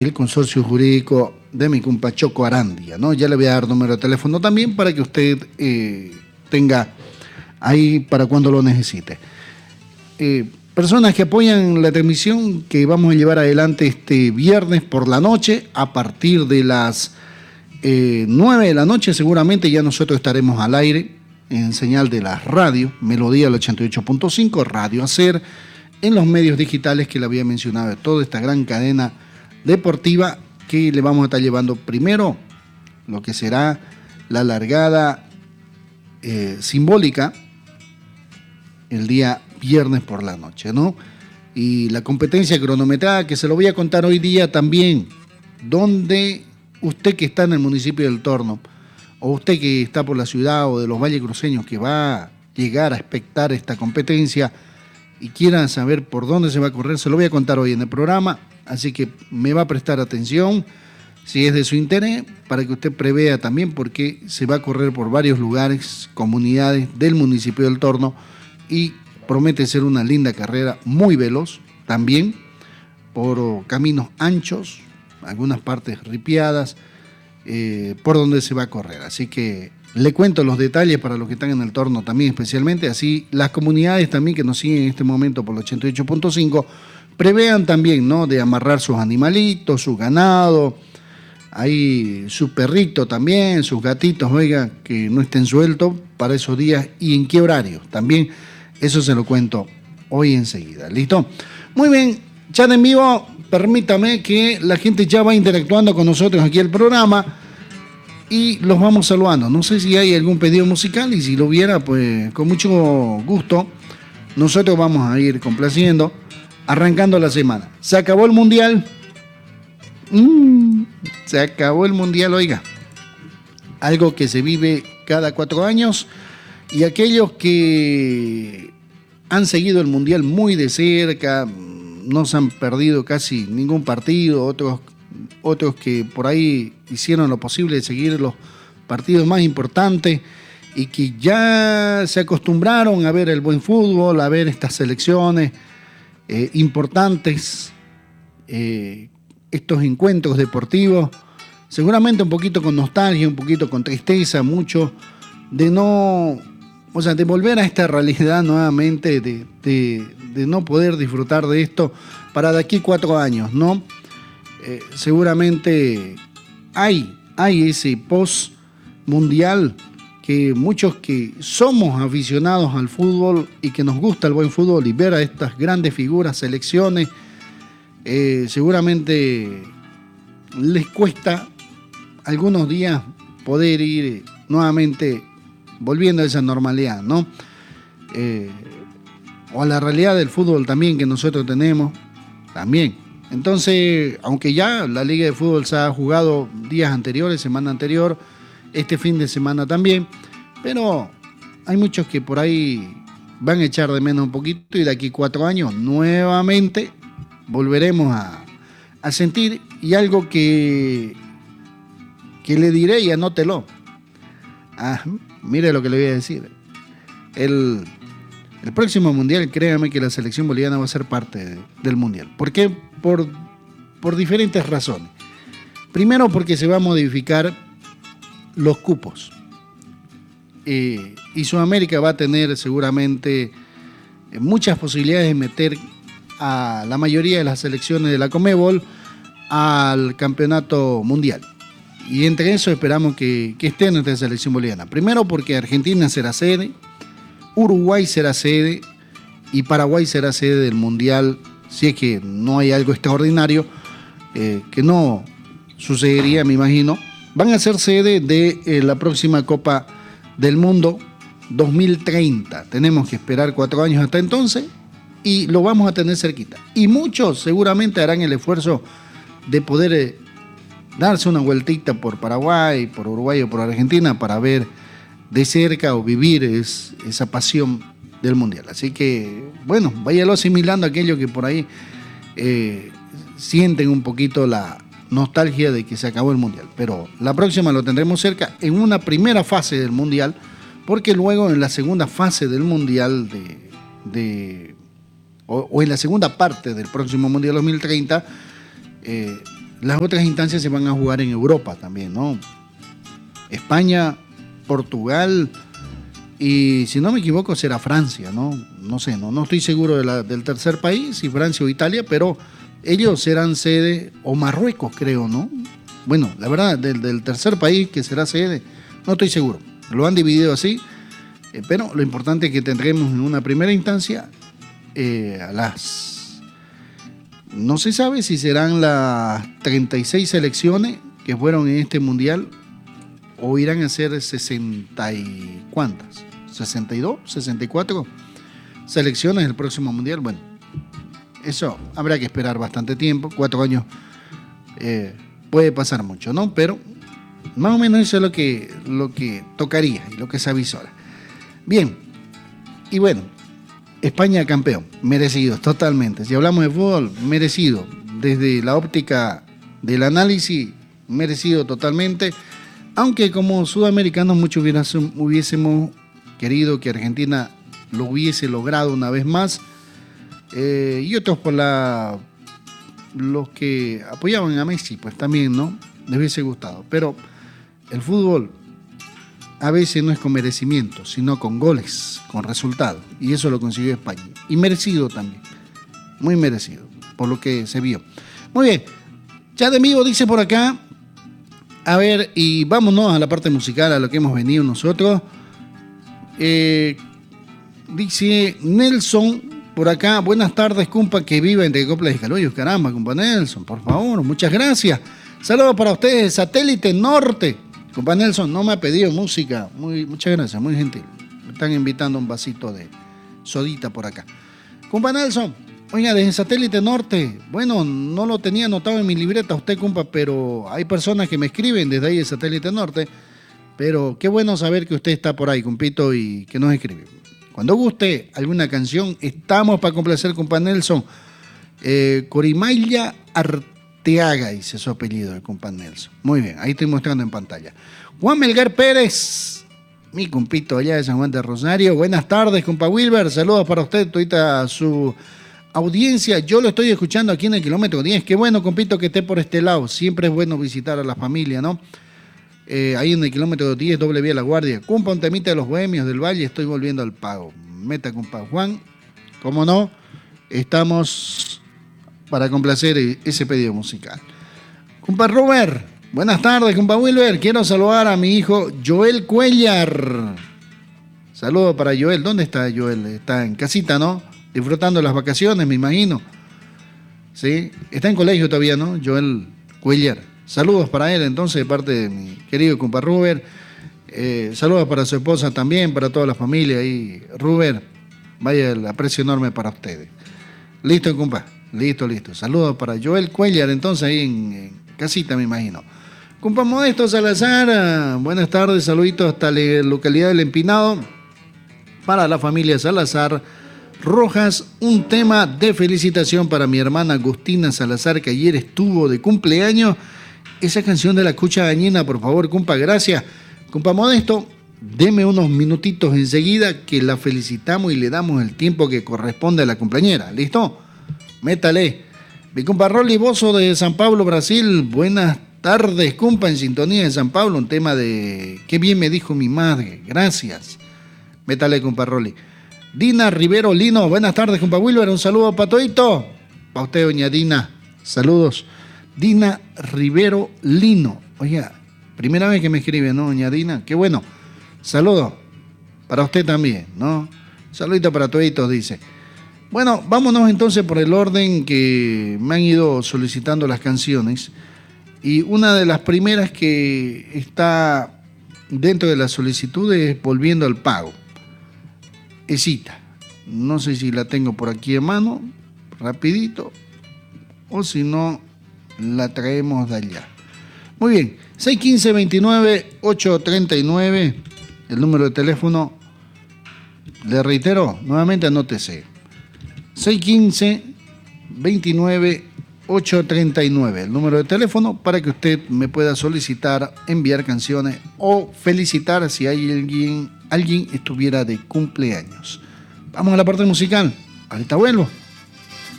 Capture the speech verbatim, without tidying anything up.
el consorcio jurídico de mi compa Choco Arandia, ¿no? Ya le voy a dar número de teléfono también para que usted eh, tenga ahí para cuando lo necesite. Eh, personas que apoyan la transmisión que vamos a llevar adelante este viernes por la noche a partir de las eh, nueve de la noche, seguramente ya nosotros estaremos al aire en señal de la radio, Melodía el ochenta y ocho punto cinco, Radio Hacer, en los medios digitales que le había mencionado, de toda esta gran cadena deportiva que le vamos a estar llevando primero lo que será la largada eh, simbólica el día viernes por la noche, ¿no? Y la competencia cronometrada que se lo voy a contar hoy día también, donde usted que está en el municipio del Torno, o usted que está por la ciudad o de los valles cruceños que va a llegar a expectar esta competencia y quiera saber por dónde se va a correr, se lo voy a contar hoy en el programa, así que me va a prestar atención si es de su interés, para que usted prevea también, porque se va a correr por varios lugares, comunidades del municipio del Torno, y promete ser una linda carrera, muy veloz también, por caminos anchos, algunas partes ripiadas, eh, por donde se va a correr. Así que le cuento los detalles para los que están en el Torno también especialmente, así las comunidades también que nos siguen en este momento por el ochenta y ocho punto cinco, prevean también, ¿no?, de amarrar sus animalitos, su ganado, ahí su perrito también, sus gatitos, oiga, que no estén sueltos para esos días y en qué horario. También eso se lo cuento hoy enseguida. ¿Listo? Muy bien, chat en vivo, permítame que la gente ya va interactuando con nosotros aquí en el programa y los vamos saludando. No sé si hay algún pedido musical y si lo hubiera, pues con mucho gusto nosotros vamos a ir complaciendo, arrancando la semana. Se acabó el Mundial. Mm, se acabó el Mundial, oiga. Algo que se vive cada cuatro años. Y aquellos que han seguido el Mundial muy de cerca, no se han perdido casi ningún partido, otros, otros que por ahí hicieron lo posible de seguir los partidos más importantes y que ya se acostumbraron a ver el buen fútbol, a ver estas selecciones eh, importantes, eh, estos encuentros deportivos, seguramente un poquito con nostalgia, un poquito con tristeza, mucho de no... O sea, de volver a esta realidad nuevamente, de, de, de no poder disfrutar de esto para de aquí cuatro años, ¿no? Eh, seguramente hay, hay ese post-mundial que muchos que somos aficionados al fútbol y que nos gusta el buen fútbol y ver a estas grandes figuras, selecciones, eh, seguramente les cuesta algunos días poder ir nuevamente volviendo a esa normalidad, ¿no? Eh, o a la realidad del fútbol también que nosotros tenemos, también. Entonces, aunque ya la Liga de Fútbol se ha jugado días anteriores, semana anterior, este fin de semana también, pero hay muchos que por ahí van a echar de menos un poquito y de aquí cuatro años nuevamente volveremos a, a sentir, y algo que, que le diré y anótelo. Ah, mire lo que le voy a decir. El, el próximo Mundial, créame que la selección boliviana va a ser parte de, del Mundial. ¿Por qué? Por, por diferentes razones. Primero, porque se va a modificar los cupos. Eh, y Sudamérica va a tener seguramente muchas posibilidades de meter a la mayoría de las selecciones de la Conmebol al campeonato mundial. Y entre eso esperamos que, que esté nuestra selección boliviana. Primero porque Argentina será sede, Uruguay será sede y Paraguay será sede del Mundial, si es que no hay algo extraordinario, eh, que no sucedería, me imagino. Van a ser sede de eh, la próxima Copa del Mundo dos mil treinta. Tenemos que esperar cuatro años hasta entonces y lo vamos a tener cerquita. Y muchos seguramente harán el esfuerzo de poder... Eh, darse una vueltita por Paraguay, por Uruguay o por Argentina para ver de cerca o vivir es, esa pasión del Mundial. Así que, bueno, váyalo asimilando aquello que por ahí eh, sienten un poquito la nostalgia de que se acabó el Mundial. Pero la próxima lo tendremos cerca en una primera fase del Mundial, porque luego en la segunda fase del Mundial de, de o, o en la segunda parte del próximo Mundial dos mil treinta, eh, las otras instancias se van a jugar en Europa también, ¿no? España, Portugal y, si no me equivoco, será Francia, ¿no? No sé, no, no estoy seguro de la, del tercer país, si Francia o Italia, pero ellos serán sede, o Marruecos creo, ¿no? Bueno, la verdad, del, del tercer país que será sede, no estoy seguro. Lo han dividido así, eh, pero lo importante es que tendremos en una primera instancia eh, a las... No se sabe si serán las treinta y seis selecciones que fueron en este mundial o irán a ser sesenta y cuántas, sesenta y dos, sesenta y cuatro selecciones el próximo mundial. Bueno, eso habrá que esperar bastante tiempo, cuatro años eh, puede pasar mucho, ¿no? Pero más o menos eso es lo que, lo que tocaría y lo que se avisora. Bien, y bueno, España campeón, merecido, totalmente. Si hablamos de fútbol, merecido. Desde la óptica del análisis, merecido totalmente. Aunque como sudamericanos muchos hubiésemos querido que Argentina lo hubiese logrado una vez más. Eh, y otros por la los que apoyaban a Messi, pues también, ¿no? Les hubiese gustado. Pero el fútbol a veces no es con merecimiento, sino con goles, con resultados. Y eso lo consiguió España. Y merecido también. Muy merecido, por lo que se vio. Muy bien. Chat en vivo dice por acá. A ver, y vámonos a la parte musical, a lo que hemos venido nosotros. Eh, dice Nelson por acá. Buenas tardes, compa, que viva entre coplas y calollos. Caramba, compa Nelson, por favor, muchas gracias. Saludos para ustedes, Satélite Norte. Compa Nelson no me ha pedido música. Muy, muchas gracias, muy gentil. Me están invitando un vasito de sodita por acá. Compa Nelson, oiga, desde Satélite Norte. Bueno, no lo tenía anotado en mi libreta usted, compa, pero hay personas que me escriben desde ahí de Satélite Norte. Pero qué bueno saber que usted está por ahí, compito, y que nos escribe. Cuando guste alguna canción, estamos para complacer, compa Nelson. Eh, Corimaya Arteaga, dice su apellido, el compa Nelson. Muy bien, ahí estoy mostrando en pantalla. Juan Melgar Pérez, mi compito allá de San Juan de Rosario. Buenas tardes, compa Wilber. Saludos para usted, ahorita su audiencia. Yo lo estoy escuchando aquí en el kilómetro diez. Qué bueno, compito, que esté por este lado. Siempre es bueno visitar a la familia, ¿no? Eh, ahí en el kilómetro diez, doble vía La Guardia. Compa, un temita de los Bohemios del Valle, estoy volviendo al pago. Meta, compa Juan. ¿Cómo no? Estamos para complacer ese pedido musical. Compa Robert, buenas tardes, compa Wilber. Quiero saludar a mi hijo Joel Cuellar. Saludos para Joel. ¿Dónde está Joel? Está en casita, ¿no? Disfrutando las vacaciones, me imagino. ¿Sí? Está en colegio todavía, ¿no? Joel Cuellar. Saludos para él, entonces, de parte de mi querido compa Robert. Eh, saludos para su esposa también, para toda la familia ahí. Robert, vaya el aprecio enorme para ustedes. Listo, compa. Listo, listo. Saludos para Joel Cuellar, entonces, ahí en, en casita, me imagino. Compa Modesto Salazar, buenas tardes, saluditos hasta la localidad del Empinado. Para la familia Salazar Rojas, un tema de felicitación para mi hermana Agustina Salazar, que ayer estuvo de cumpleaños. Esa canción de la cucha dañina, por favor, compa, gracias. Compa Modesto, deme unos minutitos enseguida que la felicitamos y le damos el tiempo que corresponde a la compañera. ¿Listo? Métale. Mi compa Rolly Bozo de San Pablo, Brasil. Buenas tardes, compa, en sintonía de San Pablo. Un tema de qué bien me dijo mi madre. Gracias. Métale, compa Rolly. Dina Rivero Lino. Buenas tardes, compa Wilber. Un saludo para todito. Para usted, doña Dina. Saludos. Dina Rivero Lino. Oiga, primera vez que me escribe, ¿no, doña Dina? Qué bueno. Saludos para usted también, ¿no? Saludito para toditos, dice. Bueno, vámonos entonces por el orden que me han ido solicitando las canciones. Y una de las primeras que está dentro de las solicitudes es Volviendo al Pago. Esita. No sé si la tengo por aquí en mano, rapidito, o si no, la traemos de allá. Muy bien, seis uno cinco, veintinueve, ocho treinta y nueve, el número de teléfono, le reitero, nuevamente anótese, seis uno cinco, veintinueve, ocho treinta y nueve, el número de teléfono para que usted me pueda solicitar, enviar canciones o felicitar si hay alguien, alguien estuviera de cumpleaños. Vamos a la parte musical, ahorita vuelvo.